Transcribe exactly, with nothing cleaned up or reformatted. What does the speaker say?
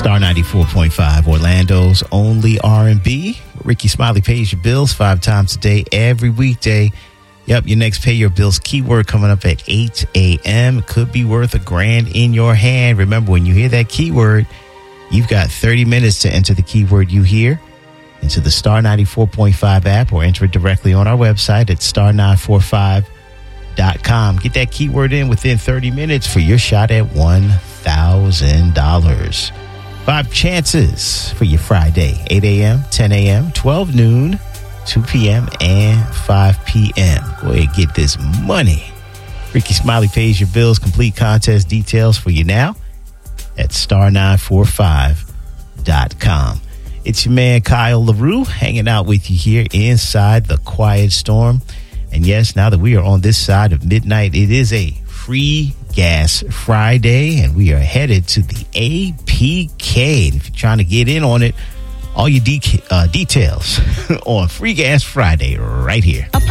Star ninety-four point five, Orlando's only R and B. Ricky Smiley pays your bills five times a day, every weekday. Yep, your next Pay Your Bills keyword coming up at eight a.m. It could be worth a grand in your hand. Remember, when you hear that keyword, you've got thirty minutes to enter the keyword you hear into the Star ninety-four point five app or enter it directly on our website at star nine four five dot com. Get that keyword in within thirty minutes for your shot at one thousand dollars. Five chances for your Friday, eight a.m., ten a.m., twelve noon, two p.m., and five p.m. Go ahead and get this money. Ricky Smiley pays your bills. Complete contest details for you now at star nine four five dot com. It's your man Kyle LaRue hanging out with you here inside the Quiet Storm. And yes, now that we are on this side of midnight, it is a free gas Friday, and we are headed to the A P K. And if you're trying to get in on it, all your de- uh, details on Free Gas Friday right here.